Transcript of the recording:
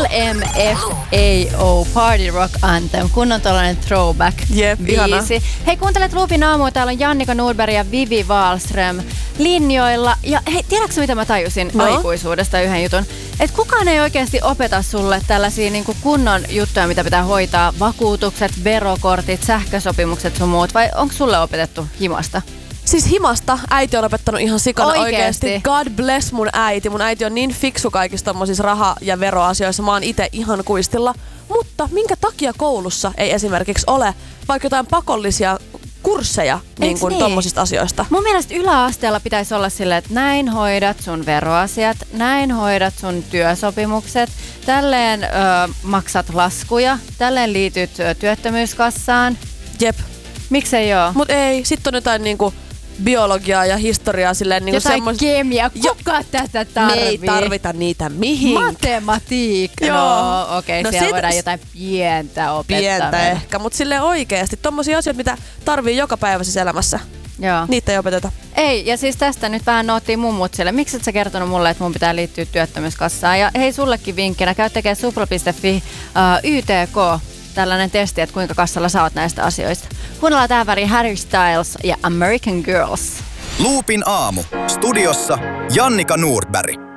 LMFAO Party Rock Anthem, kunnon tällainen throwback-biisi. Hei, kuuntelet Loopin aamua, täällä on Jannika Nordberg ja Vivi Wahlström linjoilla. Ja hei, tiedätkö mitä mä tajusin aikuisuudesta yhden jutun? Että kukaan ei oikeasti opeta sulle tällaisia niinku kunnon juttuja, mitä pitää hoitaa. Vakuutukset, verokortit, sähkösopimukset sun muut. Vai onko sulle opetettu himasta? Siis himasta äiti on opettanut ihan sikana oikeesti. God bless mun äiti. Mun äiti on niin fiksu kaikissa tommosissa raha- ja veroasioissa. Mä oon ite ihan kuistilla. Mutta minkä takia koulussa ei esimerkiksi ole vaikka jotain pakollisia kursseja niin kuin tommosista asioista? Mun mielestä yläasteella pitäisi olla silleen, että näin hoidat sun veroasiat, näin hoidat sun työsopimukset, tälleen maksat laskuja, tälleen liityt työttömyyskassaan. Jep. Miksei oo? Mut ei, sit on jotain niinku biologiaa ja historiaa silleen niinku jotain kemia, kuka tätä tarvii? Me ei tarvita niitä mihin. Matematiikka. No okei, siellä voidaan jotain pientä opettaa. Pientä ehkä, mut silleen oikeesti. Tommosia asioita, mitä tarvii joka päiväisessä elämässä. Joo. Niitä ei opeteta. Ei, ja siis tästä nyt vähän noottiin mummut sille. Miksi et sä kertonut mulle, että mun pitää liittyä työttömyyskassaan? Ja hei, sullekin vinkkinä, käy tekee supla.fi YTK. Tällainen testi, että kuinka kassalla sä oot näistä asioista. Kuunnellaan tähän väriin Harry Styles ja American Girls. Loopin aamu. Studiossa Jannika Nordberg.